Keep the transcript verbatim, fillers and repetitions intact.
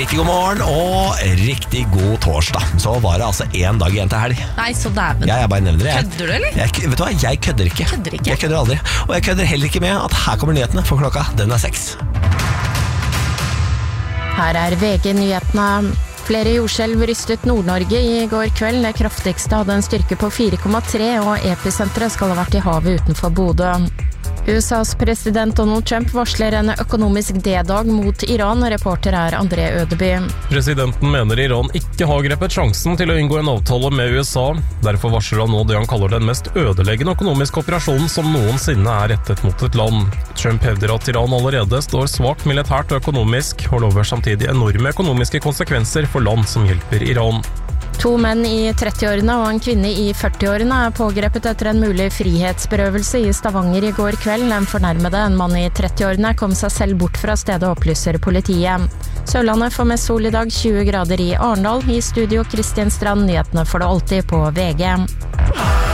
Riktig god morgen og riktig god torsdag. Så var det altså en dag igjen til helg. Nei, så dæven. Ja, jeg bare nevner det. Jeg, kødder du, eller? Jeg, vet du hva, jeg kødder ikke. Kødder ikke? Jeg kødder aldri. Og jeg kødder heller ikke med at her kommer nyhetene, for klokka, den er seks. Her er V G-nyhetene. Flere jordskjelv rystet Nord-Norge i går kveld. Det kraftigste hadde en styrke på fire komma tre, og episenteret skal ha vært i havet utenfor Bodø. U S A's president Donald Trump varsler en økonomisk D-dag mot Iran. Reporter er André Ødeby. Presidenten mener Iran ikke har grepet sjansen til å inngå en avtale med U S A. Derfor varsler han nå det han kaller den mest ødeleggende økonomiske operasjonen som noensinne er rettet mot et land. Trump hevder at Iran allerede står svakt militært og økonomisk, og lover samtidig enorme økonomiske konsekvenser for land som hjelper Iran. To menn i trettiårene og en kvinne i førtiårene er pågrepet etter en mulig frihetsberøvelse i Stavanger i går kveld. En fornærmede, en mann i trettiårene, kom seg selv bort fra stedet, opplyser politiet. Sørlandet får mest sol i dag, tjue grader i Arendal. I studio Kristian Strand, nyhetene for det alltid på V G.